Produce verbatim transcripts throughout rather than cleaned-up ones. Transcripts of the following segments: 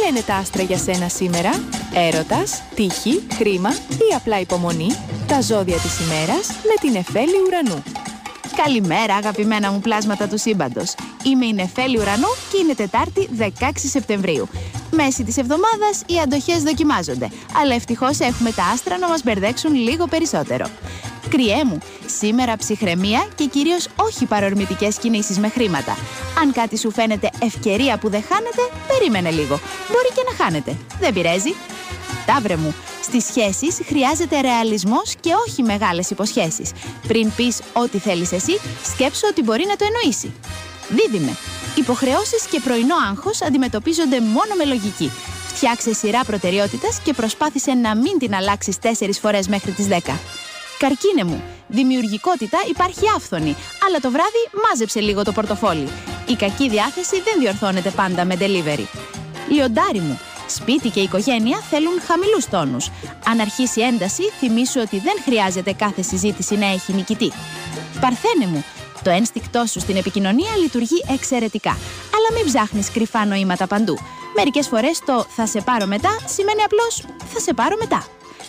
λένε τα άστρα για σένα σήμερα? Έρωτας, τύχη, χρήμα ή απλά υπομονή? Τα ζώδια της ημέρας με την Νεφέλη Ουρανού. Καλημέρα αγαπημένα μου πλάσματα του σύμπαντος. Είμαι η Νεφέλη Ουρανού και είναι Τετάρτη δεκαέξι Σεπτεμβρίου. Μέση της εβδομάδας οι αντοχές δοκιμάζονται, αλλά ευτυχώς έχουμε τα άστρα να μας μπερδέξουν λίγο περισσότερο. Κριέ μου, σήμερα ψυχραιμία και κυρίως όχι παρορμητικές κινήσεις με χρήματα. Αν κάτι σου φαίνεται ευκαιρία που δεν χάνεται, περίμενε λίγο. Μπορεί και να χάνετε. Δεν πειράζει. Ταύρε μου, στις σχέσεις χρειάζεται ρεαλισμός και όχι μεγάλες υποσχέσεις. Πριν πεις ό,τι θέλεις εσύ, σκέψου ότι μπορεί να το εννοήσει. Δίδυμε, υποχρεώσεις και πρωινό άγχος αντιμετωπίζονται μόνο με λογική. Φτιάξε σειρά προτεραιότητας και προσπάθησε να μην την αλλάξεις τέσσερις φορές μέχρι τις δέκα. Καρκίνε μου, δημιουργικότητα υπάρχει άφθονη, αλλά το βράδυ μάζεψε λίγο το πορτοφόλι. Η κακή διάθεση δεν διορθώνεται πάντα με delivery. Λιοντάρι μου, σπίτι και οικογένεια θέλουν χαμηλούς τόνους. Αν αρχίσει ένταση, θυμήσου ότι δεν χρειάζεται κάθε συζήτηση να έχει νικητή. Παρθένε μου, το ένστικτό σου στην επικοινωνία λειτουργεί εξαιρετικά, αλλά μην ψάχνεις κρυφά νοήματα παντού. Μερικές φορές το «θα σε πάρω μετά» σημαίνει απλώς «θα σε πάρω μετά».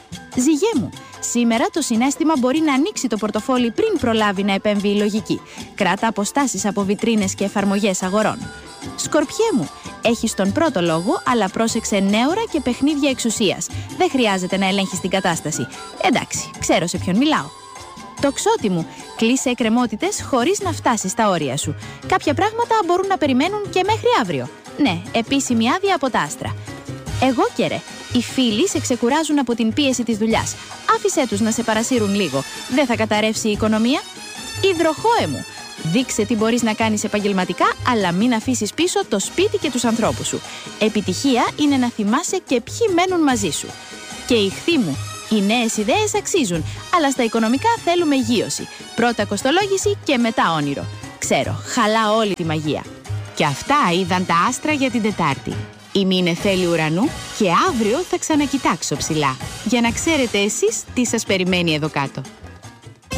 Ζυγέ μου, σήμερα το συναίσθημα μπορεί να ανοίξει το πορτοφόλι πριν προλάβει να επέμβει η λογική. Κράτα αποστάσεις από βιτρίνες και εφαρμογές αγορών. Σκορπιέ μου, έχεις τον πρώτο λόγο, αλλά πρόσεξε νέωρα και παιχνίδια εξουσίας. Δεν χρειάζεται να ελέγχεις την κατάσταση. Εντάξει, ξέρω σε ποιον μιλάω. Τοξότη μου, κλείσε εκκρεμότητες χωρίς να φτάσεις στα όρια σου. Κάποια πράγματα μπορούν να περιμένουν και μέχρι αύριο. Ναι, επίσημη άδεια από τα άστρα. Εγώ και ρε, οι φίλοι σε ξεκουράζουν από την πίεση της δουλειάς. Άφησέ τους να σε παρασύρουν λίγο. Δεν θα καταρρεύσει η οικονομία. Υδροχόε μου, δείξε τι μπορείς να κάνεις επαγγελματικά, αλλά μην αφήσεις πίσω το σπίτι και τους ανθρώπους σου. Επιτυχία είναι να θυμάσαι και ποιοι μένουν μαζί σου. Και Ιχθύ μου, οι νέες ιδέες αξίζουν, αλλά στα οικονομικά θέλουμε γείωση. Πρώτα κοστολόγηση και μετά όνειρο. Ξέρω, χαλά όλη τη μαγεία. Και αυτά είδαν τα άστρα για την Τετάρτη. Είμαι η Νεφέλη Ουρανού και αύριο θα ξανακοιτάξω ψηλά, για να ξέρετε εσείς τι σας περιμένει εδώ κάτω.